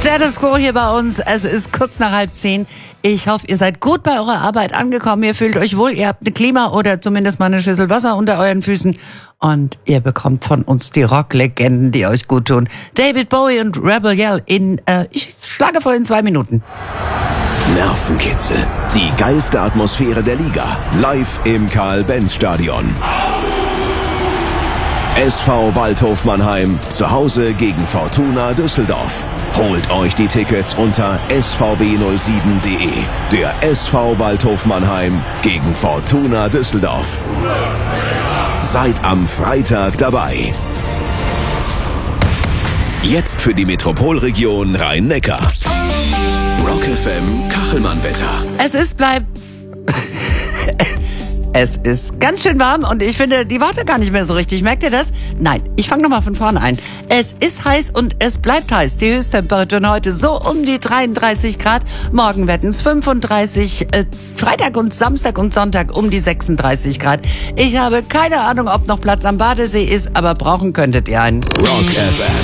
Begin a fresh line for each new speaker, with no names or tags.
Status Quo hier bei uns. Es ist kurz nach 9:30. Ich hoffe, ihr seid gut bei eurer Arbeit angekommen. Ihr fühlt euch wohl. Ihr habt eine Klima oder zumindest mal eine Schüssel Wasser unter euren Füßen. Und ihr bekommt von uns die Rocklegenden, die euch gut tun. David Bowie und Rebel Yell ich schlage vor in 2 Minuten.
Nervenkitzel. Die geilste Atmosphäre der Liga. Live im Karl-Benz-Stadion. SV Waldhof Mannheim zu Hause gegen Fortuna Düsseldorf. Holt euch die Tickets unter svw07.de. Der SV Waldhof Mannheim gegen Fortuna Düsseldorf. Seid am Freitag dabei. Jetzt für die Metropolregion Rhein-Neckar. Rock FM Kachelmann-Wetter.
Es ist ganz schön warm und ich finde die Worte gar nicht mehr so richtig. Merkt ihr das? Nein, ich fange nochmal von vorne ein. Es ist heiß und es bleibt heiß. Die Höchsttemperaturen heute so um die 33 Grad. Morgen werden es 35. Freitag und Samstag und Sonntag um die 36 Grad. Ich habe keine Ahnung, ob noch Platz am Badesee ist, aber brauchen könntet ihr einen.
Rock FM.